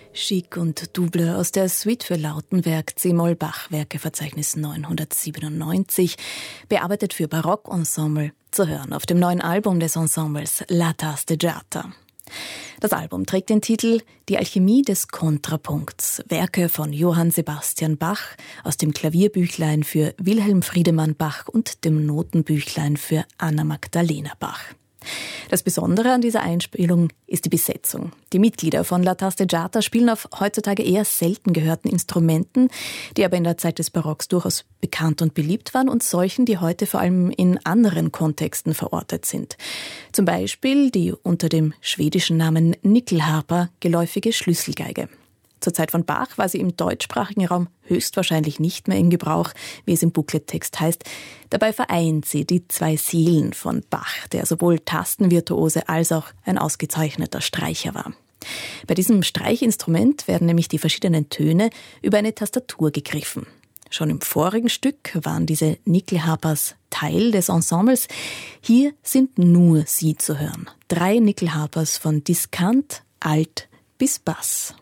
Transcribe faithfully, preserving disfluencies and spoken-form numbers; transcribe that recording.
Chic und Double aus der Suite für Lautenwerk C-Moll-Bach-Werkeverzeichnis neunhundertsiebenundneunzig, bearbeitet für Barockensemble, zu hören auf dem neuen Album des Ensembles La Tasteggiata. Das Album trägt den Titel Die Alchemie des Kontrapunkts, Werke von Johann Sebastian Bach aus dem Klavierbüchlein für Wilhelm Friedemann Bach und dem Notenbüchlein für Anna Magdalena Bach. Das Besondere an dieser Einspielung ist die Besetzung. Die Mitglieder von La Tasteggiata spielen auf heutzutage eher selten gehörten Instrumenten, die aber in der Zeit des Barocks durchaus bekannt und beliebt waren und solchen, die heute vor allem in anderen Kontexten verortet sind. Zum Beispiel die unter dem schwedischen Namen Nyckelharpa geläufige Schlüsselgeige. Zur Zeit von Bach war sie im deutschsprachigen Raum höchstwahrscheinlich nicht mehr in Gebrauch, wie es im Booklettext heißt. Dabei vereint sie die zwei Seelen von Bach, der sowohl Tastenvirtuose als auch ein ausgezeichneter Streicher war. Bei diesem Streichinstrument werden nämlich die verschiedenen Töne über eine Tastatur gegriffen. Schon im vorigen Stück waren diese Nyckelharpas Teil des Ensembles. Hier sind nur sie zu hören. Drei Nyckelharpas von Diskant, Alt bis Bass.